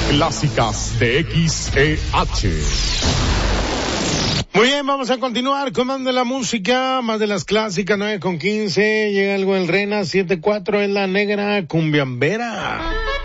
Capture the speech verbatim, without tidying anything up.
Clásicas de X E H. Muy bien, vamos a continuar con más de la música, más de las clásicas, nueve con quince, llega algo el Rena, siete cuatro en la negra cumbiambera.